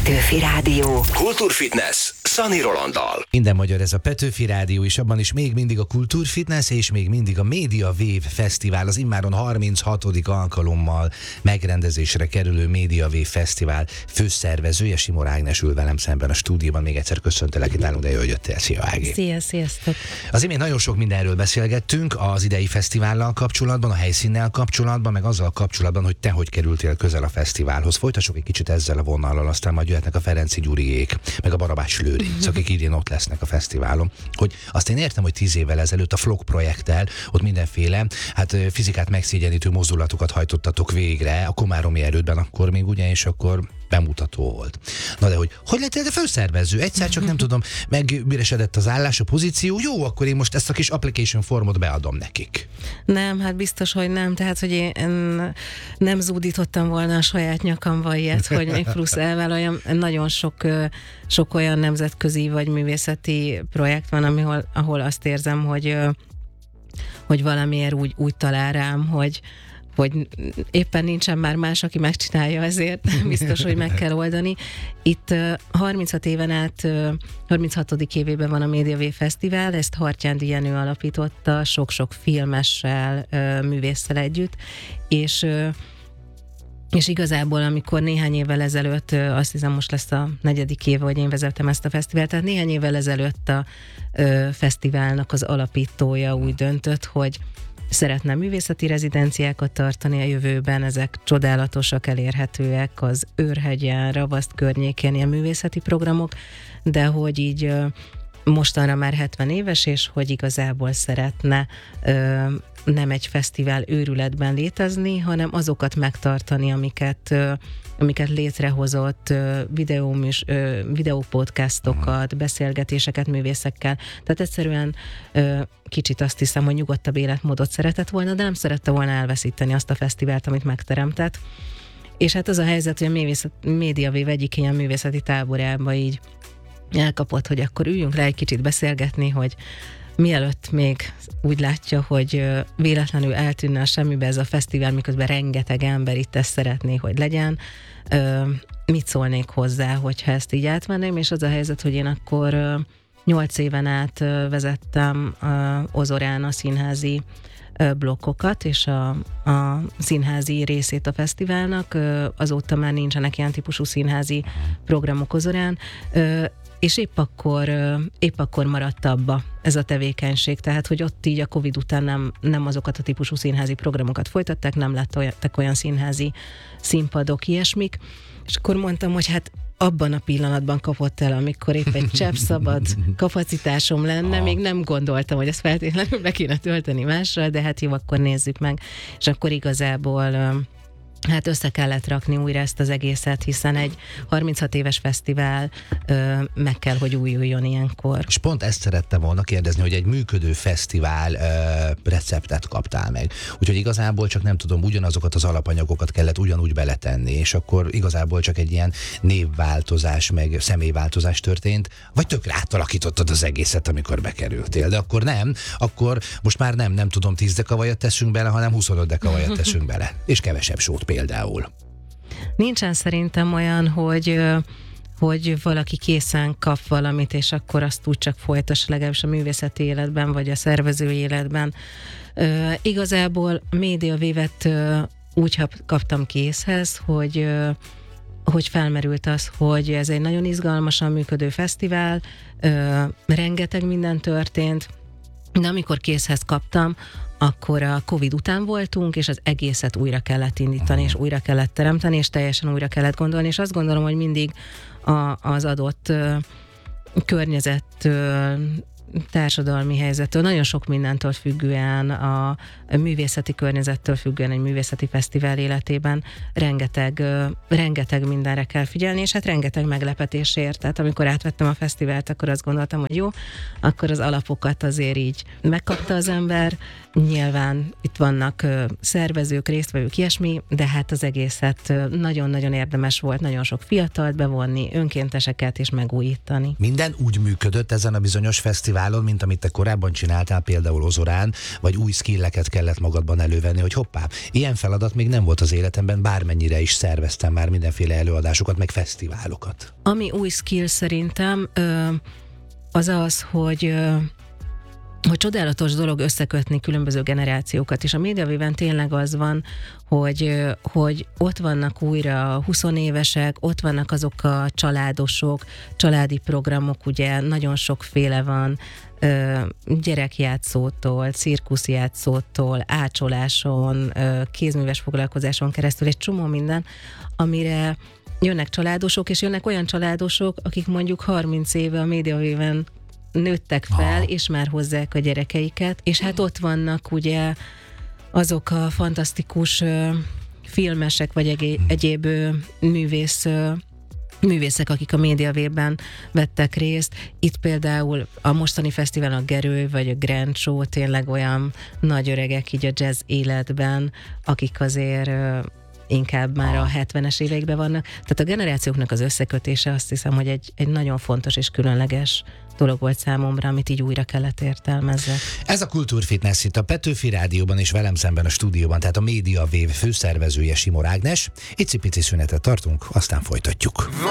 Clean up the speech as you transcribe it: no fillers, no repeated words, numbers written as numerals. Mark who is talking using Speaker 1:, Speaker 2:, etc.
Speaker 1: Petőfi Rádió.
Speaker 2: Kultúrfitness Szani Rolanddal.
Speaker 3: Minden magyar ez a Petőfi Rádió, és abban is még mindig a Kultúrfitness, és még mindig a Média Wave Fesztivál, az immáron 36. alkalommal megrendezésre kerülő Média Wave Fesztivál főszervezője, Simor Ágnes ül velem szemben a stúdióban. Még egyszer köszöntelek, itt nálunk, de jól jöttél. Szia, Ági!
Speaker 4: Sziasztok!
Speaker 3: Az imént nagyon sok mindenről beszélgettünk, az idei fesztivállal kapcsolatban, a helyszínnel kapcsolatban, meg azzal kapcsolatban, hogy te hogy kerültél közel a fesztiválhoz. Folytassuk egy kicsit ezzel a vonallal, aztán majd jöhetnek a Ferenci Gyuriék, meg a Barabás Lőrinc, akik idén ott lesznek a fesztiválon. Hogy azt én értem, hogy 10 évvel ezelőtt a Flock projekttel ott mindenféle fizikát megszégyenítő mozdulatokat hajtottatok végre a komáromi erődben akkor még, ugye, és akkor bemutató volt. Na de hogy lettél te főszervező? Egyszer csak nem tudom, megüresedett az állás, a pozíció, jó, akkor én most ezt a kis application formot beadom nekik.
Speaker 4: Nem, hát biztos, hogy nem. Tehát, hogy én nem zúdítottam volna a saját nyakamba ilyet, hogy még plusz elvállaljam. Nagyon sok olyan nemzetközi vagy művészeti projekt van, ahol azt érzem, hogy valamiért úgy talál rám, hogy éppen nincsen már más, aki megcsinálja, ezért biztos, hogy meg kell oldani. Itt 36 éven át, 36. évében van a Média Wave Fesztivál, ezt Hartyándi Jenő alapította, sok-sok filmessel, művésszel együtt, és igazából, amikor néhány évvel ezelőtt, azt hiszem most lesz a 4. éve, hogy én vezettem ezt a fesztivált, tehát néhány évvel ezelőtt a fesztiválnak az alapítója úgy döntött, hogy szeretne művészeti rezidenciákat tartani a jövőben, ezek csodálatosak, elérhetőek az Őrhegyen, Ravaszt környékén ilyen művészeti programok, de hogy így mostanra már 70 éves, és hogy igazából szeretne nem egy fesztivál őrületben létezni, hanem azokat megtartani, amiket létrehozott, videópodcastokat, beszélgetéseket művészekkel. Tehát egyszerűen kicsit azt hiszem, hogy nyugodtabb életmódot szeretett volna, de nem szerette volna elveszíteni azt a fesztivált, amit megteremtett. És hát az a helyzet, hogy a Média Wave egyik ilyen művészeti táborába így elkapott, hogy akkor üljünk le egy kicsit beszélgetni, hogy mielőtt még úgy látja, hogy véletlenül eltűnne a semmibe ez a fesztivál, miközben rengeteg ember itt ezt szeretné, hogy legyen, mit szólnék hozzá, hogyha ezt így átvenném, és az a helyzet, hogy én akkor 8 éven át vezettem Ozorán a színházi blokkokat, és a színházi részét a fesztiválnak, azóta már nincsenek ilyen típusú színházi programok Ozorán, és épp akkor maradt abba ez a tevékenység, tehát hogy ott így a Covid után nem azokat a típusú színházi programokat folytatták, nem lettek olyan színházi színpadok, ilyesmik, és akkor mondtam, hogy hát abban a pillanatban kapott el, amikor épp egy csepp szabad kapacitásom lenne, még nem gondoltam, hogy ezt feltétlenül be kéne tölteni másra, de hát jó, akkor nézzük meg. És akkor igazából hát össze kellett rakni újra ezt az egészet, hiszen egy 36 éves fesztivál meg kell, hogy újuljon ilyenkor.
Speaker 3: És pont ezt szerettem volna kérdezni, hogy egy működő fesztivál receptet kaptál meg. Úgyhogy igazából csak nem tudom, ugyanazokat az alapanyagokat kellett ugyanúgy beletenni, és akkor igazából csak egy ilyen névváltozás, meg személyváltozás történt, vagy tökre átalakítottad az egészet, amikor bekerültél. De akkor nem, akkor most már nem tudom, 10 dekavajat teszünk bele, hanem 25 dekavajat teszünk bele. És kevesebb sót például.
Speaker 4: Nincsen szerintem olyan, hogy valaki készen kap valamit, és akkor azt úgy csak folytassa, legalábbis a művészeti életben, vagy a szervezői életben. Igazából Média Wave-et úgy kaptam készhez, hogy felmerült az, hogy ez egy nagyon izgalmasan működő fesztivál, rengeteg minden történt, de amikor készhez kaptam, akkor a Covid után voltunk, és az egészet újra kellett indítani, és újra kellett teremteni, és teljesen újra kellett gondolni, és azt gondolom, hogy mindig az adott környezettől, társadalmi helyzettől, nagyon sok mindentől függően, a művészeti környezettől függően egy művészeti fesztivál életében rengeteg mindenre kell figyelni, és hát rengeteg meglepetésért. Tehát amikor átvettem a fesztivált, akkor azt gondoltam, hogy jó, akkor az alapokat azért így megkapta az ember, Nyilván itt vannak szervezők, résztvevők, ilyesmi, de hát az egészet nagyon-nagyon érdemes volt nagyon sok fiatalt bevonni, önkénteseket és megújítani.
Speaker 3: Minden úgy működött ezen a bizonyos fesztiválon, mint amit te korábban csináltál, például Ozorán, vagy új skilleket kellett magadban elővenni, hogy hoppá, ilyen feladat még nem volt az életemben, bármennyire is szerveztem már mindenféle előadásokat, meg fesztiválokat.
Speaker 4: Ami új skill szerintem az az, hogy csodálatos dolog összekötni különböző generációkat, és a Médiavéven tényleg az van, hogy ott vannak újra 20 évesek, ott vannak azok a családosok, családi programok, ugye nagyon sokféle van, gyerekjátszótól, cirkuszjátszótól, ácsoláson, kézműves foglalkozáson keresztül egy csomó minden, amire jönnek családosok, és jönnek olyan családosok, akik mondjuk 30 éve a Médiavéven nőttek fel, és már hozzák a gyerekeiket, és hát ott vannak ugye azok a fantasztikus filmesek, vagy egyéb művészek, akik a Médiavében vettek részt. Itt például a mostani fesztivál a Gerő, vagy a Grand Show tényleg olyan nagy öregek így a jazz életben, akik azért inkább már a 70-es éveikben vannak. Tehát a generációknak az összekötése, azt hiszem, hogy egy nagyon fontos és különleges dolog volt számomra, amit így újra kellett értelmezzek.
Speaker 3: Ez a Kultúrfitness itt a Petőfi Rádióban és velem szemben a stúdióban, tehát a Médiavév főszervezője Simor Ágnes. Icipici szünetet tartunk, aztán folytatjuk.